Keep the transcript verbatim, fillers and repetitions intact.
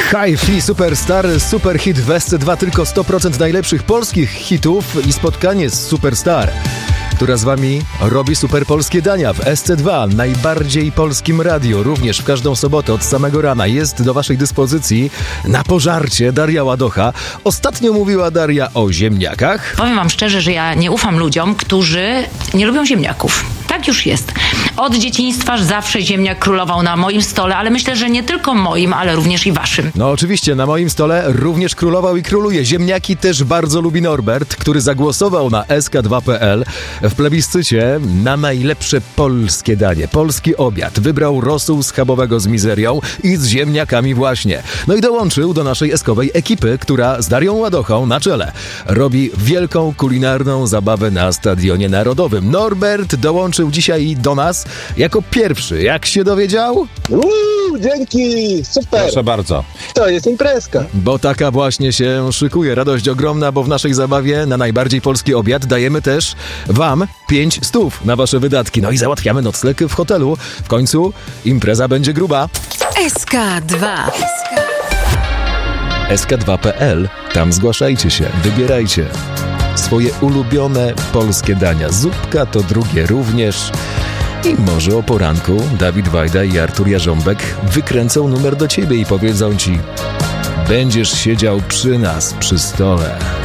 Hi-Fi Superstar, super hit w S C dwa, tylko sto procent najlepszych polskich hitów i spotkanie z Superstar, która z wami robi super polskie dania w S C dwa, najbardziej polskim radiu. Również w każdą sobotę od samego rana jest do waszej dyspozycji na pożarcie Daria Ładocha. Ostatnio mówiła Daria o ziemniakach. Powiem wam szczerze, że ja nie ufam ludziom, którzy nie lubią ziemniaków. Tak już jest. Od dzieciństwa zawsze ziemniak królował na moim stole, ale myślę, że nie tylko moim, ale również i waszym. No oczywiście, na moim stole również królował i króluje. Ziemniaki też bardzo lubi Norbert, który zagłosował na S K dwa kropka P L w plebiscycie na najlepsze polskie danie, polski obiad. Wybrał rosół schabowego z mizerią i z ziemniakami właśnie. No i dołączył do naszej eskowej ekipy, która z Darią Ładochą na czele robi wielką kulinarną zabawę na Stadionie Narodowym. Norbert dołączył dzisiaj do nas jako pierwszy. Jak się dowiedział? Uuu, dzięki, super. Proszę bardzo. To jest imprezka. Bo taka właśnie się szykuje. Radość ogromna, bo w naszej zabawie na najbardziej polski obiad dajemy też wam pięć stów na wasze wydatki. No i załatwiamy nocleg w hotelu. W końcu impreza będzie gruba. S K dwa. S K dwa kropka P L. Tam zgłaszajcie się, wybierajcie swoje ulubione polskie dania. Zupka to drugie również. I może o poranku Dawid Wajda i Artur Jarząbek wykręcą numer do ciebie i powiedzą ci: będziesz siedział przy nas przy stole.